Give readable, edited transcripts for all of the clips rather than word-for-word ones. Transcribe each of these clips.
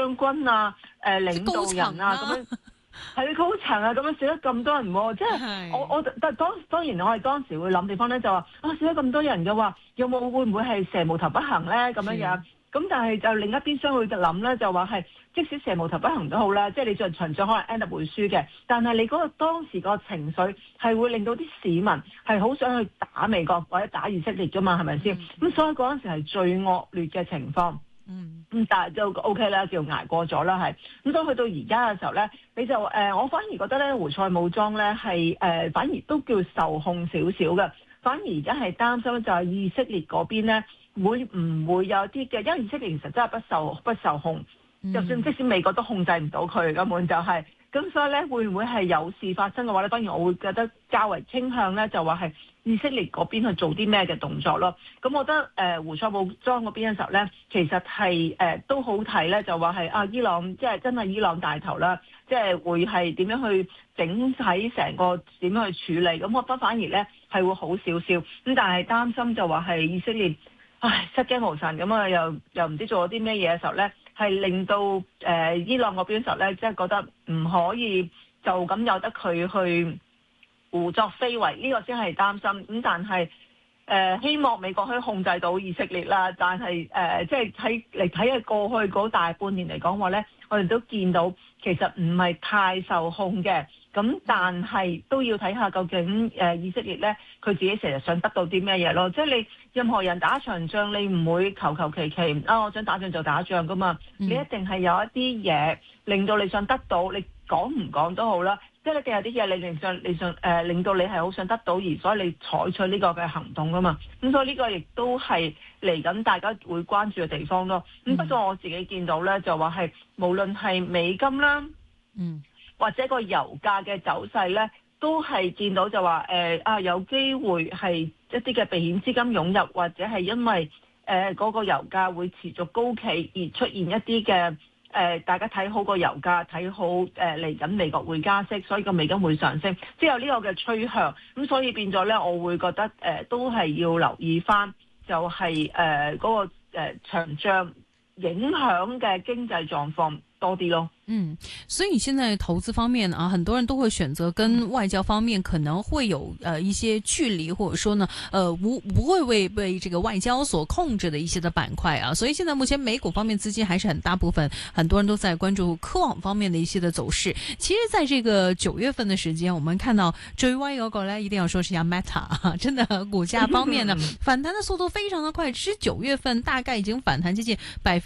將軍啊、領導人啊咁樣。係高層啊，咁樣少咗咁多人喎，即係我但當然我係當時會諗地方咧，就話少咗咁多人嘅話，會唔會係蛇無頭不行咧咁樣樣？咁但係就另一邊廂去諗咧，就話係即使蛇無頭不行都好啦，即係你在場上可能 end up 會輸嘅，但係你嗰個當時個情緒係會令到啲市民係好想去打美國或者打以色列㗎嘛，係咪先？咁所以嗰陣時係最惡劣嘅情況。但係就 OK 啦，叫捱過咗啦，係咁。所以去到而家嘅時候咧，你就我反而覺得咧，胡塞武裝咧係反而都叫受控少少嘅。反而而家係擔心就係以色列嗰邊咧，會唔會有啲嘅？因為以色列其實真係不受控，就算即使美國都控制唔到佢，根本就係。咁所以咧，會唔會係有事發生嘅話咧？當然我會覺得較為傾向咧，就話係以色列嗰邊去做啲咩嘅動作咯。咁我覺得胡塞武裝嗰邊嘅時候咧，其實係都好睇咧，就話係伊朗即係真係伊朗帶頭啦，即係會係點樣去整體成個點樣去處理。咁我覺得反而咧係會好少少。咁但係擔心就話係以色列失驚無神咁啊，又唔知做咗啲咩嘢嘅時候咧。係令到伊朗嗰邊時候咧，即係覺得唔可以就咁由得佢去胡作非為，呢個先係擔心。咁但係希望美國可以控制到以色列啦。但係即係睇嘅過去嗰大半年嚟講話咧，我哋都見到其實唔係太受控嘅。咁但係都要睇下究竟以色列咧，佢自己成日想得到啲咩嘢咯？即係你任何人打場仗，你唔會求其我想打仗就打仗噶嘛。你一定係有一啲嘢令到你想得到，你講唔講都好啦。即係一定有啲嘢你令到你係好想得到，而所以你採取呢個嘅行動噶嘛。咁所以呢個亦都係嚟緊大家會關注嘅地方咯。咁不過我自己見到咧，就話係無論係美金啦，或者個油價嘅走勢咧，都係見到就話有機會係一啲嘅避險資金湧入，或者係因為嗰個油價會持續高企而出現一啲嘅大家睇好個油價，睇好嚟緊美國會加息，所以個美金會上升，即係有呢個嘅趨向。咁所以變咗咧，我會覺得都係要留意翻，就係嗰個長仗影響嘅經濟狀況多啲咯。 所以現在投資方面啊，很多人都會選擇跟外交方面可能會有一些距離，或者說呢不會被這個外交所控制的一些的板塊啊。所以現在目前美股方面資金還是很大部分，很多人都在關注科網方面的一些的走勢。其實在這個9月份的時間，我們看到最威嗰個呢，一定要說是下 Meta 啊，真的股價方面呢反彈的速度非常的快，其實9月份大概已經反彈接近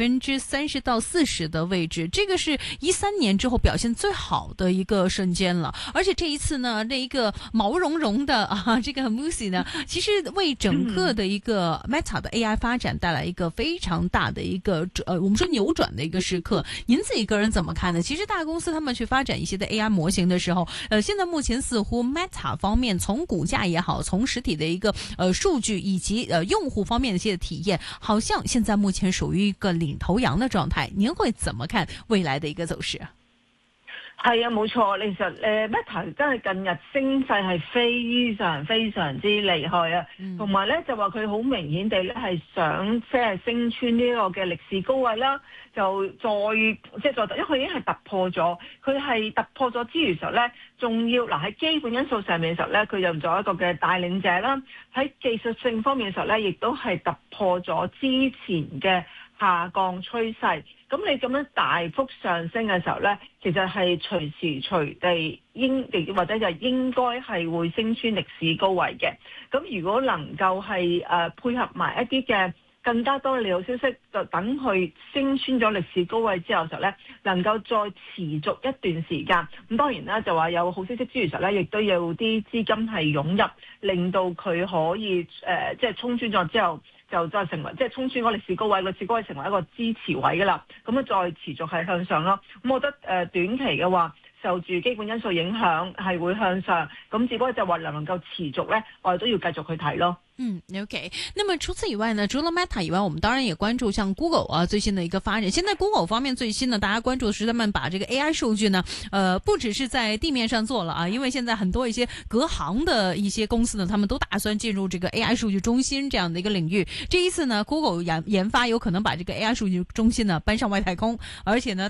30%到40%的位置，這個是13年之後表現最好的一個瞬間了，而且這一次呢，這一個毛茸茸的這個 Musi 呢，其實為整個的一個 Meta 的 AI 發展帶來一個非常大的一個我們說扭轉的一個時刻。您自己個人怎麼看呢？其實大公司他們去發展一些的 AI 模型的時候，現在目前似乎 Meta 方面從股價也好，從實體的一個數據以及用戶方面的一些體驗，好像現在目前屬於一個領頭羊的狀態。您會怎麼看未來的一個走勢啊？ 係啊，冇錯，其實Meta 真係近日升勢係非常之厲害啊，同埋咧就話佢好明顯地咧係想即係升穿呢個嘅歷史高位啦，就再因為佢已經係突破咗，佢係突破咗之餘時候咧，仲要喺基本因素上面嘅時候咧，佢又做一個嘅帶領者啦，喺技術性方面嘅時候咧，亦都係突破咗之前嘅下降趨勢。咁你咁樣大幅上升嘅時候咧，其實係隨時隨地或者就應該係會升穿歷史高位嘅。咁如果能夠係配合埋一啲嘅更加多嘅利好消息，就等佢升穿咗歷史高位之後嘅時候咧，能夠再持續一段時間。咁當然啦，就話有好消息之餘時候咧，亦都有啲資金係湧入，令到佢可以即係衝穿咗之後，就再成為即係衝穿嗰歷史高位，歷史高位成為一個支持位噶啦，咁啊再持續係向上咯。咁我覺得短期嘅話，受住基本因素影響係會向上，咁只不過就話能唔能夠持續咧，我哋都要繼續去睇咯。 OK。那麼除此以外呢，除了 Meta 以外，我們當然也關注像 Google 啊最新的一個發展。現在 Google 方面最新呢，大家關注的是他們把這個 AI 數據呢，不只是在地面上做了啊，因為現在很多一些隔行的一些公司呢，他們都打算進入這個 AI 數據中心這樣的一個領域。這一次呢 ，Google 研發有可能把這個 AI 數據中心呢搬上外太空，而且呢，